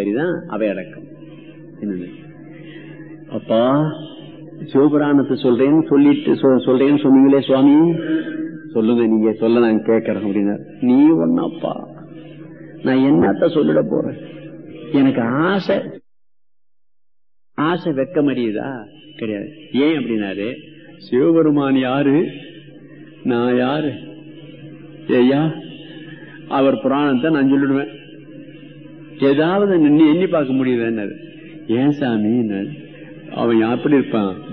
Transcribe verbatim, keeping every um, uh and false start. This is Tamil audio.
மாதிரிதான் அவை அடக்கம். அப்பா சிவபுராணத்தை சொல்றேன்னு சொல்லிட்டு சொல்றேன்னு சொன்னீங்களே சுவாமி, சொல்லுங்க நீங்க சொல்ல நான் கேட்கறேன் அப்படின்னா, நீ ஒன்னாப்பா நான் என்னத்த சொல்லிட போறேன், எனக்கு ஆசை ஆசை வெக்க முடியுதா கிடையாது. ஏன் அப்படின்னாரு, சிவபெருமான் யாரு நான் யாரு, ஐயா அவர் புராணத்தை நான் சொல்லிடுவேன், ஏதாவது எண்ணி பார்க்க முடியுது. ஏன் சாமி அவன் எப்படி இருப்பான்,